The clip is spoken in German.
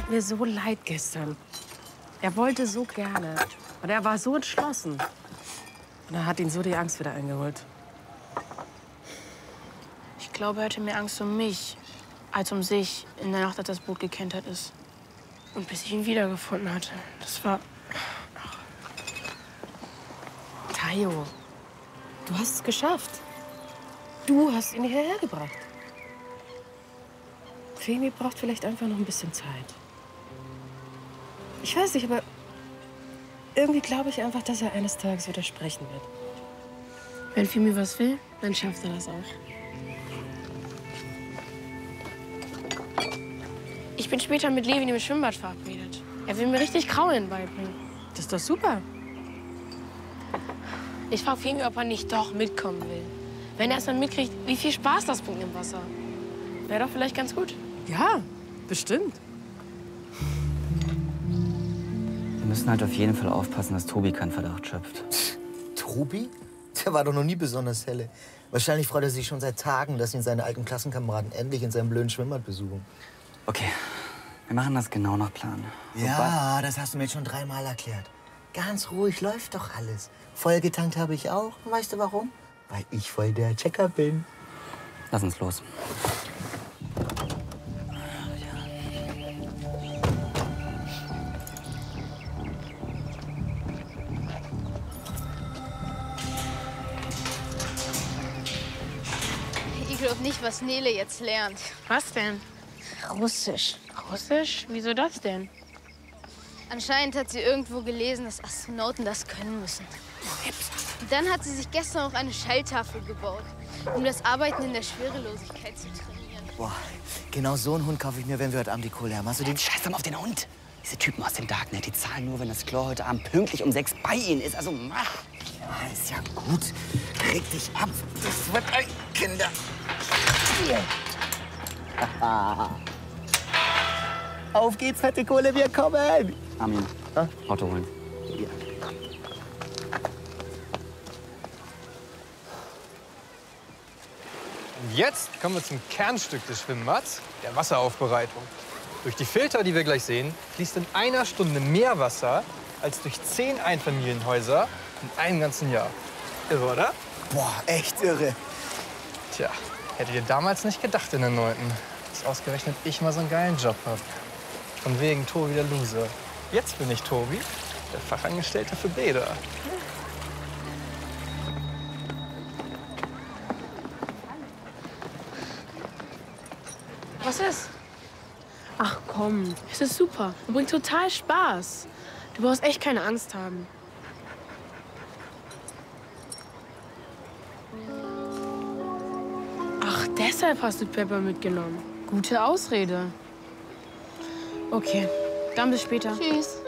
tat mir so leid gestern. Er wollte so gerne. Und er war so entschlossen. Und da hat ihn so die Angst wieder eingeholt. Ich glaube, er hatte mehr Angst um mich als um sich in der Nacht, als das Boot gekentert ist. Und bis ich ihn wiedergefunden hatte. Das war... Tayo, du hast es geschafft. Du hast ihn hierher gebracht. Femi braucht vielleicht einfach noch ein bisschen Zeit. Ich weiß nicht, aber irgendwie glaube ich einfach, dass er eines Tages wieder sprechen wird. Wenn Femi was will, dann schafft er das auch. Ich bin später mit Levin im Schwimmbad verabredet. Er will mir richtig Kraulen beibringen. Das ist doch super. Ich frage Femi, ob er nicht doch mitkommen will. Wenn er erst mal mitkriegt, wie viel Spaß das bringt im Wasser. Wäre doch vielleicht ganz gut. Ja, bestimmt. Wir müssen halt auf jeden Fall aufpassen, dass Tobi keinen Verdacht schöpft. Tobi? Der war doch noch nie besonders helle. Wahrscheinlich freut er sich schon seit Tagen, dass ihn seine alten Klassenkameraden endlich in seinem blöden Schwimmbad besuchen. Okay, wir machen das genau nach Plan. Ja, das hast du mir jetzt schon 3-mal erklärt. Ganz ruhig, läuft doch alles. Vollgetankt habe ich auch. Und weißt du warum? Weil ich voll der Checker bin. Lass uns los. Ich glaube nicht, was Nele jetzt lernt. Was denn? Russisch. Russisch? Wieso das denn? Anscheinend hat sie irgendwo gelesen, dass Astronauten das können müssen. Und dann hat sie sich gestern auch eine Schalltafel gebaut, um das Arbeiten in der Schwerelosigkeit zu trainieren. Boah, genau so einen Hund kaufe ich mir, wenn wir heute Abend die Kohle haben. Hast du den? Scheiß dann auf den Hund. Diese Typen aus dem Darknet, die zahlen nur, wenn das Chlor heute Abend pünktlich um 6 bei ihnen ist. Also mach. Ja, ist ja gut. Reg dich ab. Das wird ein Kinder. Auf geht's, fette Kohle, wir kommen. Armin, Auto holen. Ja. Und jetzt kommen wir zum Kernstück des Schwimmbads, der Wasseraufbereitung. Durch die Filter, die wir gleich sehen, fließt in einer Stunde mehr Wasser als durch 10 Einfamilienhäuser in einem ganzen Jahr. Irre, oder? Boah, echt irre. Tja, hättet ihr damals nicht gedacht in der 9., dass ausgerechnet ich mal so einen geilen Job hab. Von wegen Tobi der Loser. Jetzt bin ich Tobi, der Fachangestellte für Bäder. Was ist? Ach komm, es ist super und bringt total Spaß. Du brauchst echt keine Angst haben. Ach, deshalb hast du Pepper mitgenommen. Gute Ausrede. Okay, dann bis später. Tschüss.